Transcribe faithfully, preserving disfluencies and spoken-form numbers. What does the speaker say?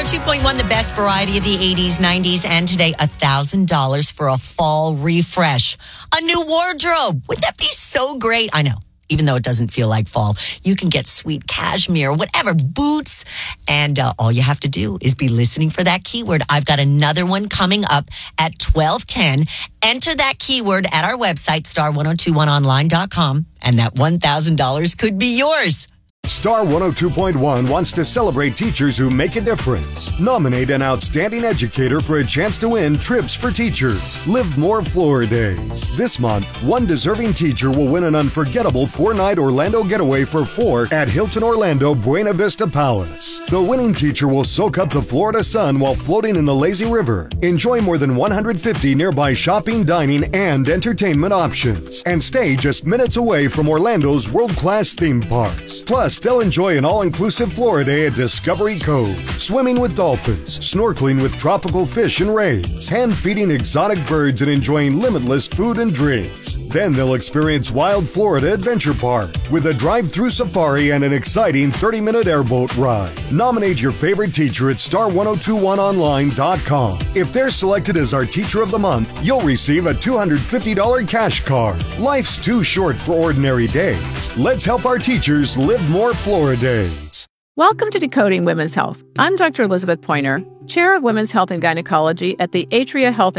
two point one, the best variety of the eighties, nineties, and today, one thousand dollars for a fall refresh. A new wardrobe. Wouldn't that be so great? I know. Even though it doesn't feel like fall, you can get sweet cashmere, whatever, boots. And uh, all you have to do is be listening for that keyword. I've got another one coming up at twelve ten. Enter that keyword at our website, star ten twenty-one online dot com, and that one thousand dollars could be yours. Star one oh two point one wants to celebrate teachers who make a difference. Nominate an outstanding educator for a chance to win trips for teachers. Live More Florida Days. This month, one deserving teacher will win an unforgettable four-night Orlando getaway for four at Hilton Orlando Buena Vista Palace. The winning teacher will soak up the Florida sun while floating in the lazy river. Enjoy more than one hundred fifty nearby shopping, dining, and entertainment options. And stay just minutes away from Orlando's world-class theme parks. Plus, they'll enjoy an all-inclusive Florida Day at Discovery Cove, swimming with dolphins, snorkeling with tropical fish and rays, hand-feeding exotic birds, and enjoying limitless food and drinks. Then they'll experience Wild Florida Adventure Park with a drive-through safari and an exciting thirty-minute airboat ride. Nominate your favorite teacher at star ten twenty-one online dot com. If they're selected as our Teacher of the Month, you'll receive a two hundred fifty dollars cash card. Life's too short for ordinary days. Let's help our teachers live more Florida Days. Welcome to Decoding Women's Health. I'm Doctor Elizabeth Pointer, Chair of Women's Health and Gynecology at the Atria Health